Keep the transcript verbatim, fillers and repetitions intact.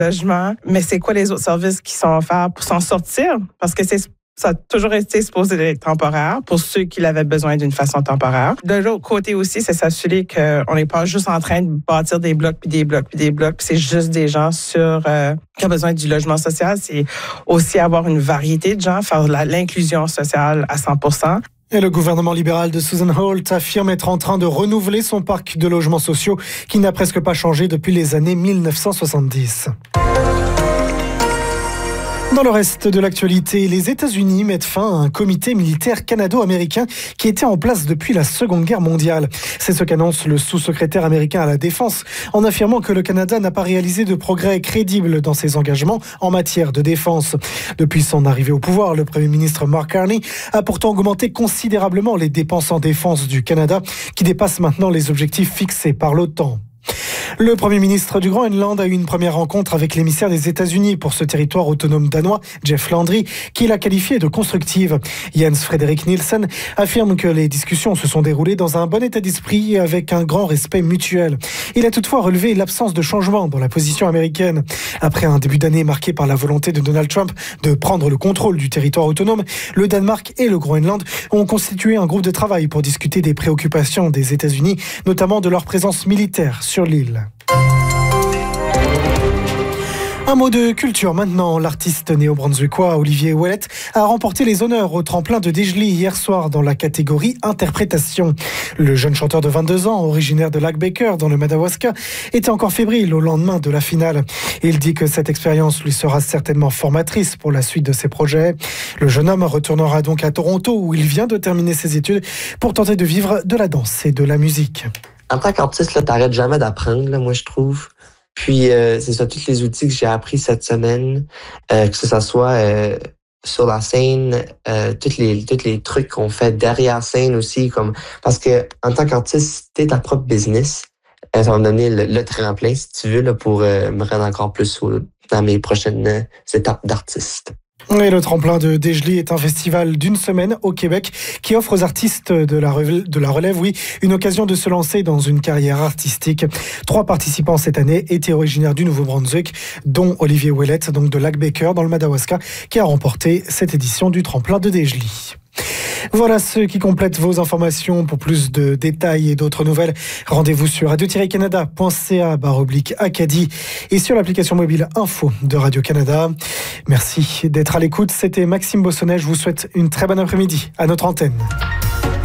logement, mais c'est quoi les autres services qui sont offerts pour s'en sortir? Parce que c'est ça a toujours été supposé être temporaire pour ceux qui l'avaient besoin d'une façon temporaire. De l'autre côté aussi, c'est s'assurer qu'on n'est pas juste en train de bâtir des blocs, puis des blocs, puis des blocs, puis c'est juste des gens sur euh, qui ont besoin du logement social. C'est aussi avoir une variété de gens, faire la, l'inclusion sociale à cent pour cent. Et le gouvernement libéral de Susan Holt affirme être en train de renouveler son parc de logements sociaux qui n'a presque pas changé depuis les années dix-neuf cent soixante-dix. Dans le reste de l'actualité, les États-Unis mettent fin à un comité militaire canado-américain qui était en place depuis la Seconde Guerre mondiale. C'est ce qu'annonce le sous-secrétaire américain à la Défense en affirmant que le Canada n'a pas réalisé de progrès crédibles dans ses engagements en matière de défense. Depuis son arrivée au pouvoir, le Premier ministre Mark Carney a pourtant augmenté considérablement les dépenses en défense du Canada qui dépassent maintenant les objectifs fixés par l'OTAN. Le Premier ministre du Groenland a eu une première rencontre avec l'émissaire des États-Unis pour ce territoire autonome danois, Jeff Landry, qu'il a qualifié de constructive. Jens Frederik Nielsen affirme que les discussions se sont déroulées dans un bon état d'esprit et avec un grand respect mutuel. Il a toutefois relevé l'absence de changement dans la position américaine. Après un début d'année marqué par la volonté de Donald Trump de prendre le contrôle du territoire autonome, le Danemark et le Groenland ont constitué un groupe de travail pour discuter des préoccupations des États-Unis, notamment de leur présence militaire sur l'île. Un mot de culture maintenant. L'artiste néo-brunswickois Olivier Ouellette a remporté les honneurs au tremplin de Dégelée hier soir dans la catégorie interprétation. Le jeune chanteur de vingt-deux ans, originaire de Lac Baker dans le Madawaska, était encore fébrile au lendemain de la finale. Il dit que cette expérience lui sera certainement formatrice pour la suite de ses projets. Le jeune homme retournera donc à Toronto où il vient de terminer ses études pour tenter de vivre de la danse et de la musique. En tant qu'artiste, là, t'arrêtes jamais d'apprendre, là, moi, je trouve. Puis, euh, c'est ça, tous les outils que j'ai appris cette semaine, euh, que ce soit euh, sur la scène, euh, tous les tous les trucs qu'on fait derrière scène aussi, comme parce que en tant qu'artiste, t'es ta propre business. Euh, ça va me donner le, le tremplin, si tu veux, là, pour euh, me rendre encore plus haut dans mes prochaines euh, étapes d'artiste. Et le tremplin de Dégelée est un festival d'une semaine au Québec qui offre aux artistes de la relève, de la relève oui, une occasion de se lancer dans une carrière artistique. Trois participants cette année étaient originaires du Nouveau-Brunswick, dont Olivier Ouellette, donc de Lac Baker dans le Madawaska, qui a remporté cette édition du tremplin de Dégelée. Voilà ce qui complète vos informations. Pour plus de détails et d'autres nouvelles, rendez-vous sur radio tiret canada point c a barre oblique Acadie et sur l'application mobile Info de Radio-Canada. Merci d'être à l'écoute. C'était Maxime Bossonnet. Je vous souhaite une très bonne après-midi à notre antenne.